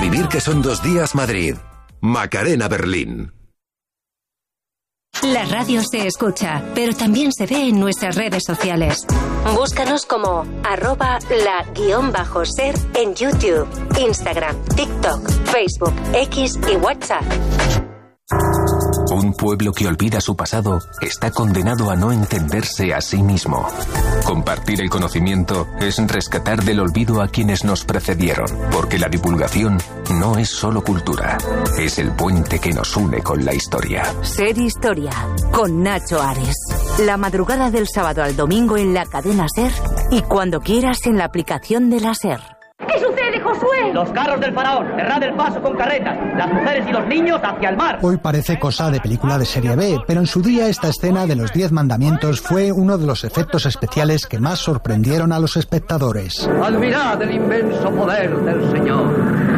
vivir que son 2 días Madrid. Macarena Berlín. La radio se escucha, pero también se ve en nuestras redes sociales. Búscanos como @la_ser en YouTube, Instagram, TikTok, Facebook, X y WhatsApp. Un pueblo que olvida su pasado está condenado a no entenderse a sí mismo. Compartir el conocimiento es rescatar del olvido a quienes nos precedieron, porque la divulgación no es solo cultura, es el puente que nos une con la historia. Ser Historia, con Nacho Ares. La madrugada del sábado al domingo en la cadena SER y cuando quieras en la aplicación de la SER. ¿Qué sucede, Josué? Los carros del faraón, cerrad el paso con carretas, las mujeres y los niños hacia el mar. Hoy parece cosa de película de serie B, pero en su día esta escena de los 10 mandamientos fue uno de los efectos especiales que más sorprendieron a los espectadores. Admirad el inmenso poder del Señor.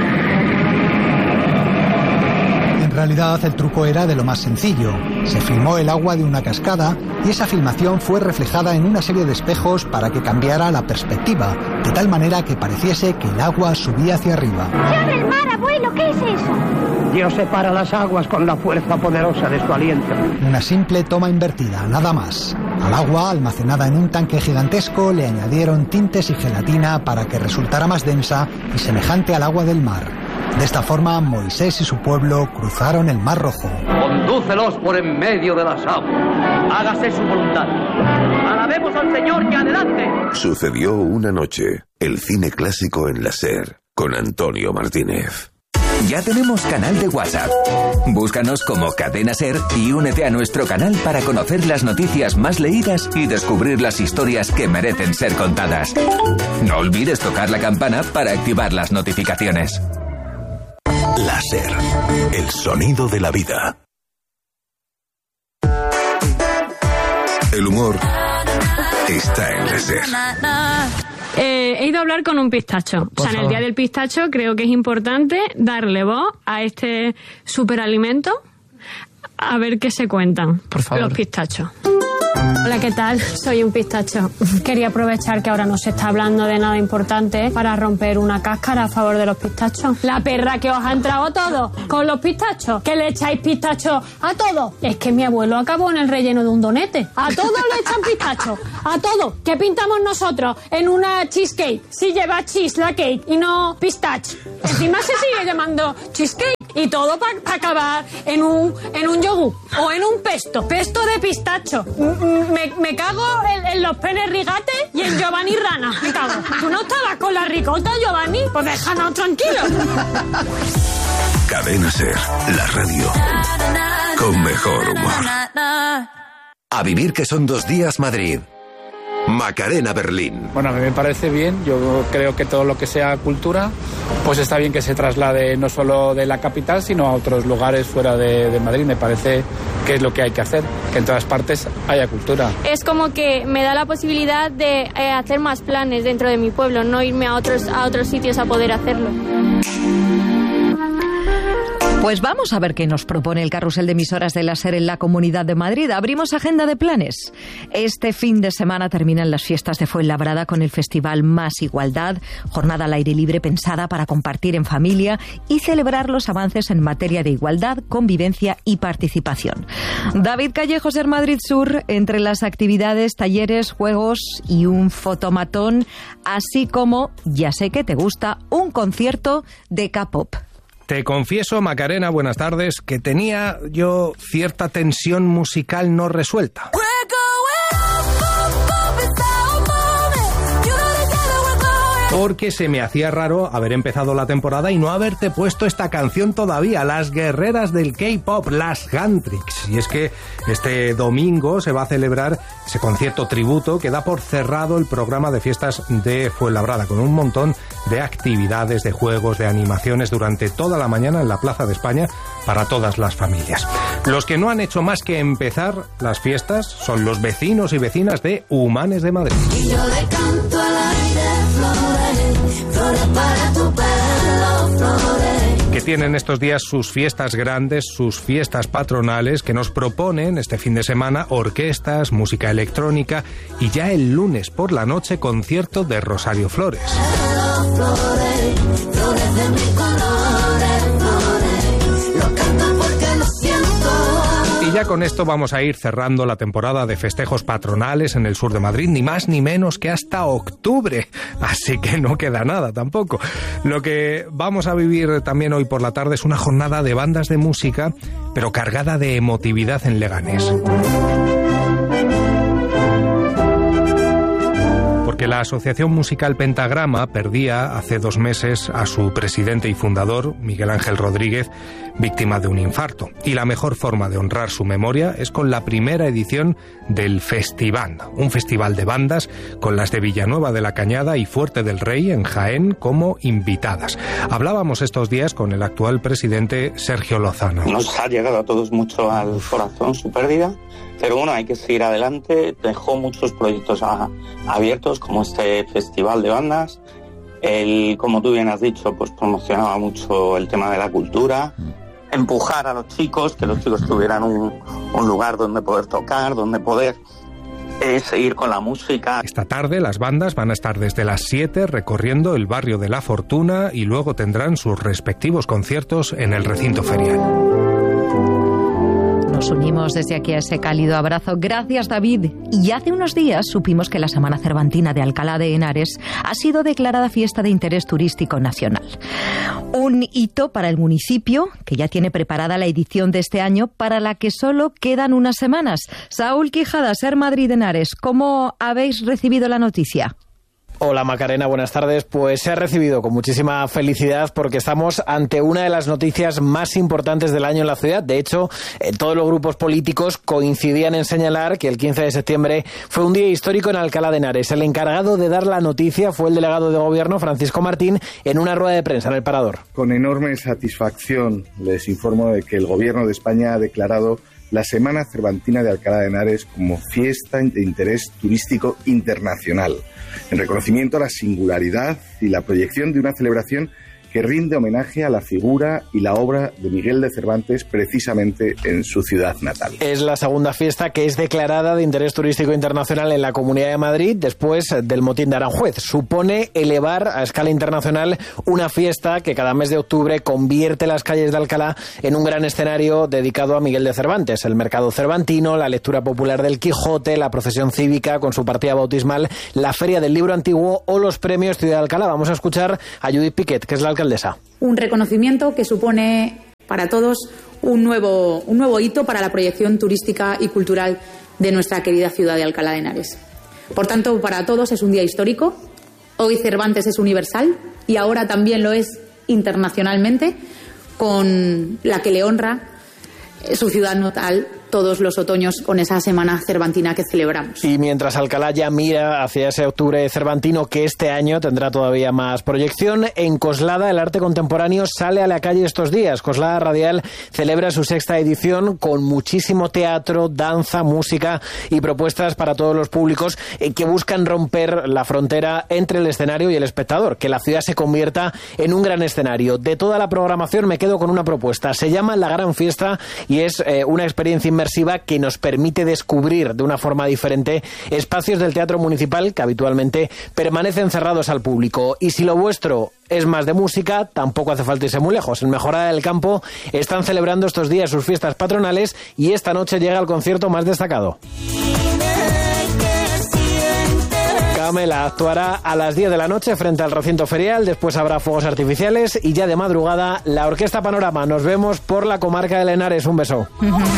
En realidad el truco era de lo más sencillo. Se filmó el agua de una cascada y esa filmación fue reflejada en una serie de espejos para que cambiara la perspectiva, de tal manera que pareciese que el agua subía hacia arriba. ¡Se abre el mar, abuelo! ¿Qué es eso? Dios separa las aguas con la fuerza poderosa de su aliento. Una simple toma invertida, nada más. Al agua, almacenada en un tanque gigantesco, le añadieron tintes y gelatina para que resultara más densa y semejante al agua del mar. De esta forma, Moisés y su pueblo cruzaron el Mar Rojo. Condúcelos por en medio de las aguas. Hágase su voluntad. Alabemos al Señor y adelante. Sucedió una noche. El cine clásico en la SER, con Antonio Martínez. Ya tenemos canal de WhatsApp. Búscanos como Cadena SER y únete a nuestro canal para conocer las noticias más leídas y descubrir las historias que merecen ser contadas. No olvides tocar la campana para activar las notificaciones. La SER, el sonido de la vida. El humor está en la SER. He ido a hablar con un pistacho. O sea, en el día del pistacho creo que es importante darle voz a este superalimento, a ver qué se cuentan los pistachos. Hola, ¿qué tal? Soy un pistacho. Quería aprovechar que ahora no se está hablando de nada importante para romper una cáscara a favor de los pistachos. La perra que os ha entrado todo con los pistachos, que le echáis pistachos a todo. Es que mi abuelo acabó en el relleno de un donete. A todo le echan pistachos, a todo. ¿Qué pintamos nosotros en una cheesecake? Si lleva cheese la cake y no pistache. Encima se sigue llamando cheesecake. Y todo para acabar en un yogur o en un pesto de pistacho. Me cago en los penes rigates y en Giovanni Rana. Me cago. ¿Tú no estabas con la ricota, Giovanni? Pues déjanos tranquilos. Cadena SER, la radio con mejor humor. A vivir que son 2 días Madrid. Macarena Berlín. Bueno, a mí me parece bien. Yo creo que todo lo que sea cultura, pues está bien que se traslade no solo de la capital, sino a otros lugares fuera de Madrid. Me parece que es lo que hay que hacer, que en todas partes haya cultura. Es como que me da la posibilidad de hacer más planes dentro de mi pueblo, no irme a otros sitios a poder hacerlo. Pues vamos a ver qué nos propone el carrusel de emisoras de la SER en la Comunidad de Madrid. Abrimos agenda de planes. Este fin de semana terminan las fiestas de Fuenlabrada con el festival Más Igualdad, jornada al aire libre pensada para compartir en familia y celebrar los avances en materia de igualdad, convivencia y participación. David Callejo, SER Madrid Sur, entre las actividades, talleres, juegos y un fotomatón, así como, ya sé que te gusta, un concierto de K-pop. Te confieso, Macarena, buenas tardes, que tenía yo cierta tensión musical no resuelta. Porque se me hacía raro haber empezado la temporada y no haberte puesto esta canción todavía, las guerreras del K-pop, las Gantrix. Y es que este domingo se va a celebrar ese concierto tributo que da por cerrado el programa de fiestas de Fuenlabrada, con un montón de actividades, de juegos, de animaciones durante toda la mañana en la Plaza de España para todas las familias. Los que no han hecho más que empezar las fiestas son los vecinos y vecinas de Humanes de Madrid. Y yo le canto al aire flores, flores para tu pelo, flores. Que tienen estos días sus fiestas grandes, sus fiestas patronales, que nos proponen este fin de semana orquestas, música electrónica y ya el lunes por la noche concierto de Rosario Flores. Flores, flores de mi color. ya con esto vamos a ir cerrando la temporada de festejos patronales en el sur de Madrid, ni más ni menos que hasta octubre, así que no queda nada tampoco. Lo que vamos a vivir también hoy por la tarde es una jornada de bandas de música, pero cargada de emotividad en Leganés. Porque la Asociación Musical Pentagrama perdía hace 2 meses a su presidente y fundador, Miguel Ángel Rodríguez, víctima de un infarto. Y la mejor forma de honrar su memoria es con la primera edición del Festiband, un festival de bandas con las de Villanueva de la Cañada y Fuerte del Rey en Jaén como invitadas. Hablábamos estos días con el actual presidente Sergio Lozano. Nos ha llegado a todos mucho al corazón su pérdida, pero bueno, hay que seguir adelante. Dejó muchos proyectos abiertos, como este festival de bandas. Él, como tú bien has dicho, pues promocionaba mucho el tema de la cultura, empujar a los chicos, que los chicos tuvieran un lugar donde poder tocar, donde poder seguir con la música. Esta tarde las bandas van a estar desde las 7 recorriendo el barrio de La Fortuna y luego tendrán sus respectivos conciertos en el recinto ferial. Nos unimos desde aquí a ese cálido abrazo. Gracias, David. Y hace unos días supimos que la Semana Cervantina de Alcalá de Henares ha sido declarada fiesta de interés turístico nacional. Un hito para el municipio, que ya tiene preparada la edición de este año, para la que solo quedan unas semanas. Saúl Quijada, Ser Madrid Henares, ¿cómo habéis recibido la noticia? Hola Macarena, buenas tardes. Pues se ha recibido con muchísima felicidad porque estamos ante una de las noticias más importantes del año en la ciudad. De hecho, todos los grupos políticos coincidían en señalar que el 15 de septiembre fue un día histórico en Alcalá de Henares. El encargado de dar la noticia fue el delegado de Gobierno, Francisco Martín, en una rueda de prensa en el Parador. Con enorme satisfacción les informo de que el Gobierno de España ha declarado la Semana Cervantina de Alcalá de Henares como fiesta de interés turístico internacional, en reconocimiento a la singularidad y la proyección de una celebración que rinde homenaje a la figura y la obra de Miguel de Cervantes precisamente en su ciudad natal. Es la segunda fiesta que es declarada de interés turístico internacional en la Comunidad de Madrid después del motín de Aranjuez. Supone elevar a escala internacional una fiesta que cada mes de octubre convierte las calles de Alcalá en un gran escenario dedicado a Miguel de Cervantes. El mercado cervantino, la lectura popular del Quijote, la procesión cívica con su partida bautismal, la feria del libro antiguo o los premios Ciudad de Alcalá. Vamos a escuchar a Judith Piquet, que es la alcaldesa. Un reconocimiento que supone para todos un nuevo hito para la proyección turística y cultural de nuestra querida ciudad de Alcalá de Henares. Por tanto, para todos es un día histórico. Hoy Cervantes es universal y ahora también lo es internacionalmente, con la que le honra su ciudad natal todos los otoños con esa Semana Cervantina que celebramos. Y mientras Alcalá ya mira hacia ese octubre cervantino que este año tendrá todavía más proyección, en Coslada el arte contemporáneo sale a la calle estos días. Coslada Radial celebra su 6ª edición con muchísimo teatro, danza, música y propuestas para todos los públicos que buscan romper la frontera entre el escenario y el espectador, que la ciudad se convierta en un gran escenario. De toda la programación me quedo con una propuesta. Se llama La Gran Fiesta y es una experiencia inmersiva que nos permite descubrir de una forma diferente espacios del teatro municipal que habitualmente permanecen cerrados al público. Y si lo vuestro es más de música, tampoco hace falta irse muy lejos. En Mejorada del Campo están celebrando estos días sus fiestas patronales y esta noche llega el concierto más destacado. Camela actuará a las 10 de la noche frente al recinto ferial, después habrá fuegos artificiales y ya de madrugada la Orquesta Panorama. Nos vemos por la comarca de Henares. Un beso.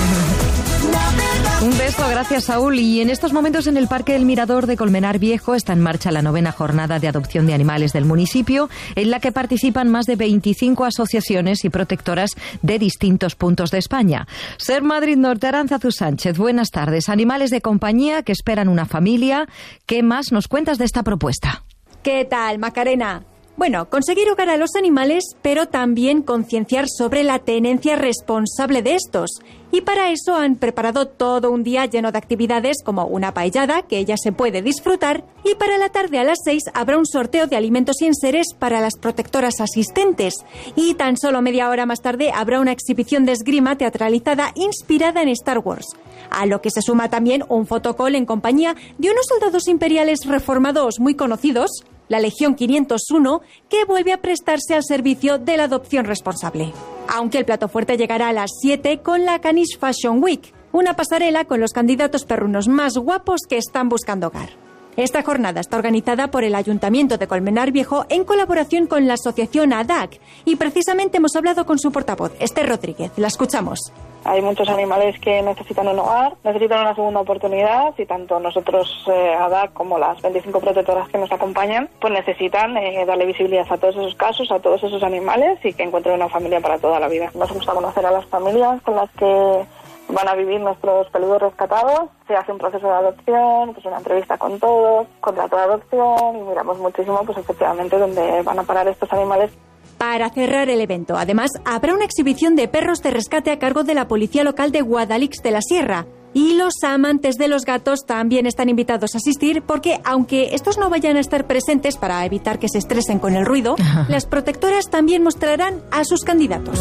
Un beso, gracias Saúl. Y en estos momentos en el Parque del Mirador de Colmenar Viejo está en marcha la 9ª jornada de adopción de animales del municipio, en la que participan más de 25 asociaciones y protectoras de distintos puntos de España. Ser Madrid Norte, Arantzazu Sánchez, buenas tardes. Animales de compañía que esperan una familia. ¿Qué más nos cuentas de esta propuesta? ¿Qué tal, Macarena? Bueno, conseguir hogar a los animales, pero también concienciar sobre la tenencia responsable de estos. Y para eso han preparado todo un día lleno de actividades como una paellada, que ya se puede disfrutar, y para la tarde a las 6 habrá un sorteo de alimentos y enseres para las protectoras asistentes. Y tan solo media hora más tarde habrá una exhibición de esgrima teatralizada inspirada en Star Wars. A lo que se suma también un fotocall en compañía de unos soldados imperiales reformados muy conocidos, la Legión 501, que vuelve a prestarse al servicio de la adopción responsable. Aunque el plato fuerte llegará a las 7 con la Caniche Fashion Week. una pasarela con los candidatos perrunos más guapos que están buscando hogar. Esta jornada está organizada por el Ayuntamiento de Colmenar Viejo en colaboración con la asociación ADAC y precisamente hemos hablado con su portavoz, Esther Rodríguez. La escuchamos. Hay muchos animales que necesitan un hogar, necesitan una segunda oportunidad y tanto nosotros, ADAC, como las 25 protectoras que nos acompañan, pues necesitan darle visibilidad a todos esos casos, a todos esos animales y que encuentren una familia para toda la vida. Nos gusta conocer a las familias con las que van a vivir nuestros peludos rescatados. Se hace un proceso de adopción, pues una entrevista con todos, contrato de adopción y miramos muchísimo, pues efectivamente, dónde van a parar estos animales. Para cerrar el evento, además, habrá una exhibición de perros de rescate a cargo de la Policía Local de Guadalix de la Sierra. Y los amantes de los gatos también están invitados a asistir porque, aunque estos no vayan a estar presentes para evitar que se estresen con el ruido, las protectoras también mostrarán a sus candidatos.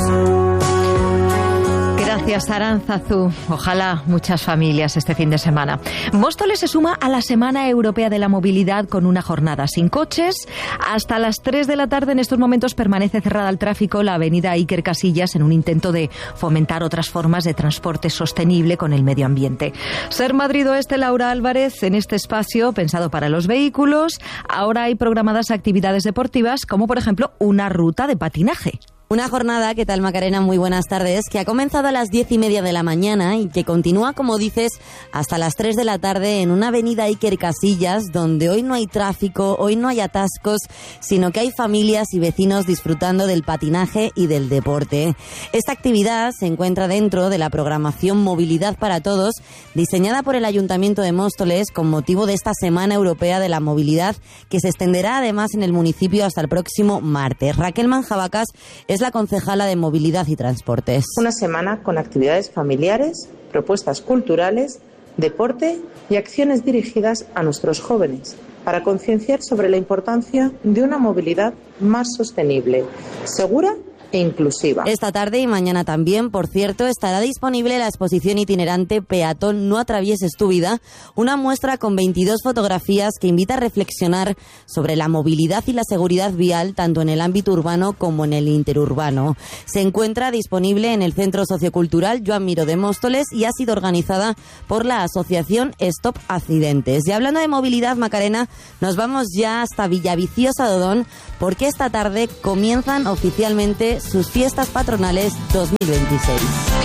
Gracias, Aránzazu. Ojalá muchas familias este fin de semana. Móstoles se suma a la Semana Europea de la Movilidad con una jornada sin coches. Hasta las 3 de la tarde en estos momentos permanece cerrada al tráfico la avenida Iker Casillas en un intento de fomentar otras formas de transporte sostenible con el medio ambiente. Ser Madrid Oeste, Laura Álvarez, en este espacio pensado para los vehículos. Ahora hay programadas actividades deportivas como, por ejemplo, una ruta de patinaje. Una jornada, ¿qué tal, Macarena? Muy buenas tardes, que ha comenzado a las 10:30 de la mañana y que continúa, como dices, hasta las 3 de la tarde en una avenida Iker Casillas, donde hoy no hay tráfico, hoy no hay atascos, sino que hay familias y vecinos disfrutando del patinaje y del deporte. Esta actividad se encuentra dentro de la programación Movilidad para Todos, diseñada por el Ayuntamiento de Móstoles con motivo de esta Semana Europea de la Movilidad, que se extenderá además en el municipio hasta el próximo martes. Raquel Manjabacas es la concejala de Movilidad y Transportes. Una semana con actividades familiares, propuestas culturales, deporte y acciones dirigidas a nuestros jóvenes para concienciar sobre la importancia de una movilidad más sostenible, segura e inclusiva. Esta tarde y mañana también, por cierto, estará disponible la exposición itinerante Peatón, no atravieses tu vida, una muestra con 22 fotografías que invita a reflexionar sobre la movilidad y la seguridad vial tanto en el ámbito urbano como en el interurbano. Se encuentra disponible en el Centro Sociocultural Joan Miró de Móstoles y ha sido organizada por la asociación Stop Accidentes. Y hablando de movilidad, Macarena, nos vamos ya hasta Villaviciosa de Odón porque esta tarde comienzan oficialmente sus fiestas patronales 2026.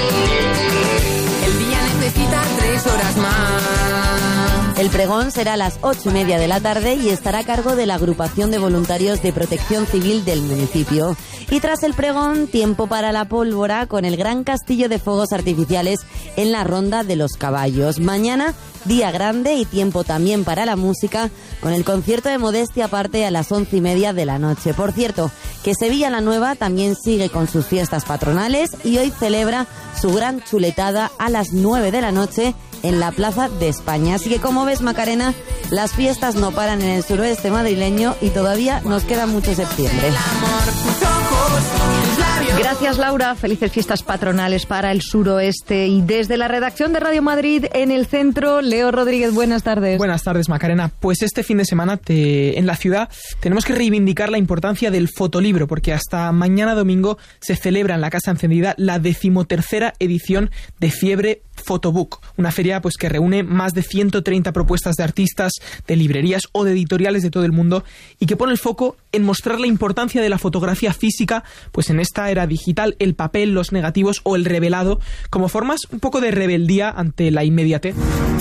El día necesita 3 horas más. El pregón será a las 8:30 de la tarde y estará a cargo de la agrupación de voluntarios de protección civil del municipio. Y tras el pregón, tiempo para la pólvora con el gran castillo de fuegos artificiales en la Ronda de los Caballos. Mañana, día grande y tiempo también para la música con el concierto de Modestia aparte a las 11:30 de la noche. Por cierto, que Sevilla la Nueva también sigue con sus fiestas patronales y hoy celebra su gran chuletada a las 9 de la noche en la Plaza de España. Así que, como ves, Macarena, las fiestas no paran en el suroeste madrileño y todavía nos queda mucho septiembre. Gracias, Laura. Felices fiestas patronales para el suroeste. Y desde la redacción de Radio Madrid en el centro, Leo Rodríguez, buenas tardes. Buenas tardes, Macarena. Pues este fin de semana en la ciudad tenemos que reivindicar la importancia del fotolibro, porque hasta mañana domingo se celebra en la Casa Encendida la 13ª edición de Fiebre Photobook, una feria pues que reúne más de 130 propuestas de artistas, de librerías o de editoriales de todo el mundo y que pone el foco en mostrar la importancia de la fotografía física pues en esta era digital, el papel, los negativos o el revelado como formas un poco de rebeldía ante la inmediatez.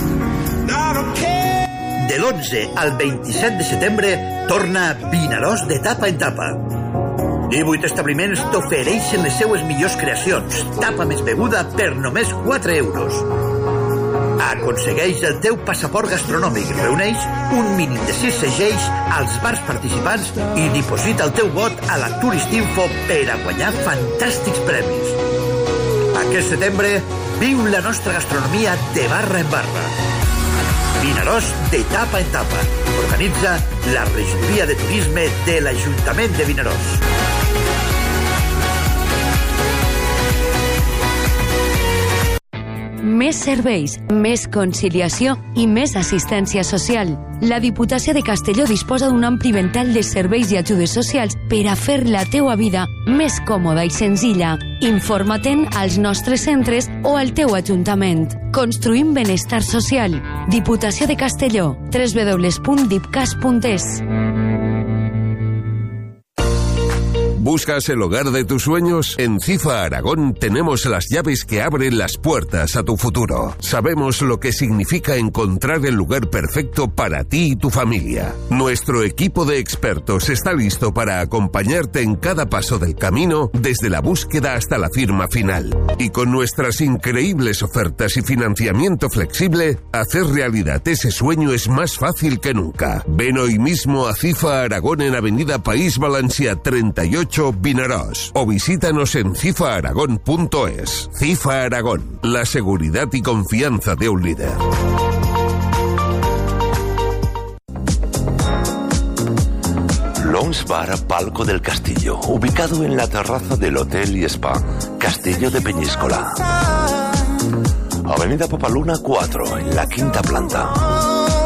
De l'11 al 27 de setembre torna Vinaròs de tapa en tapa. 18 establiments t'ofereixen les seues millors creacions. Tapa més beguda per només 4 euros. Aconsegueix el teu passaport gastronòmic, reuneix un mínim de 6 segells als bars participants i diposita el teu vot a la Turistinfo per a guanyar fantàstics premis. Aquest setembre viu la nostra gastronomia de barra en barra. Vinaròs de tapa en tapa. Organitza la Regidoria de Turisme de l'Ajuntament de Vinaròs. Més més serveis, més conciliació i més assistència social. La Diputació de Castelló disposa d'un ampli ventall de serveis i ajudes socials per a fer la teua vida més còmoda i senzilla. Informa-te'n als nostres centres o al teu ajuntament. Construïm benestar social. Diputació de Castelló. www.dipcas.es. ¿Buscas el hogar de tus sueños? En CIFA Aragón tenemos las llaves que abren las puertas a tu futuro. Sabemos lo que significa encontrar el lugar perfecto para ti y tu familia. Nuestro equipo de expertos está listo para acompañarte en cada paso del camino, desde la búsqueda hasta la firma final. Y con nuestras increíbles ofertas y financiamiento flexible, hacer realidad ese sueño es más fácil que nunca. Ven hoy mismo a CIFA Aragón en Avenida País Valencià 38, Vinaròs, o visítanos en cifaaragón.es. CIFA Aragón, la seguridad y confianza de un líder. Lounge Bar Palco del Castillo, ubicado en la terraza del Hotel y Spa Castillo de Peñíscola. Avenida Papaluna 4, en la quinta planta.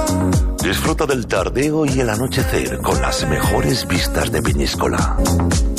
Disfruta del tardeo y el anochecer con las mejores vistas de Peñíscola.